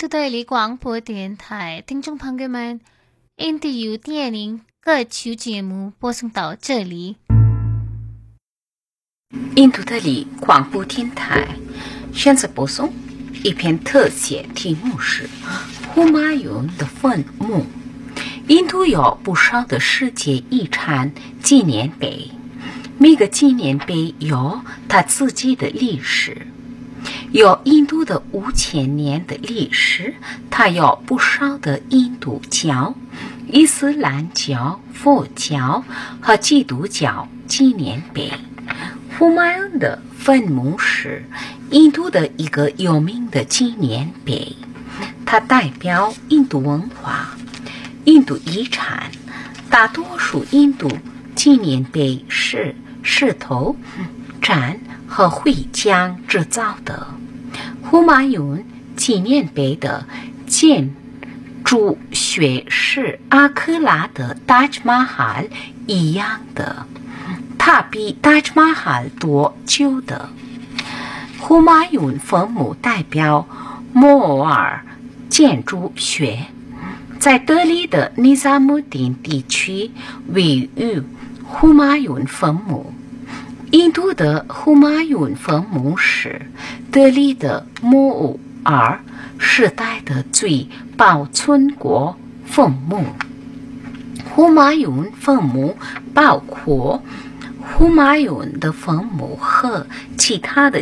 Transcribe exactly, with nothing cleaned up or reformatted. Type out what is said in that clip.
印度德里广播电台听众朋友们，印度有电影各期节目播送到这里。 印度德里广播电台现在播送一篇特写，题目是呼马云的坟墓。印度有不少的世界遗产纪念碑，每个纪念碑有它自己的历史。有印度的五千年的历史，它有不少的印度教、伊斯兰教、佛教和基督教纪念碑。呼马云的坟墓是印度的一个有名的纪念碑，它代表印度文化、印度遗产。大多数印度纪念碑是石头、毡和灰浆制造的。呼马云纪念碑的建筑学是阿克拉的达吉玛哈尔一样的，它比达吉玛哈尔多久的。呼马云坟墓代表摩尔建筑学，在德里的尼萨姆丁地区位于呼马云坟墓。印度的呼马云坟墓是德里的摩尔时代的最保存过坟墓。呼马云坟墓包括呼马云的坟墓和其他的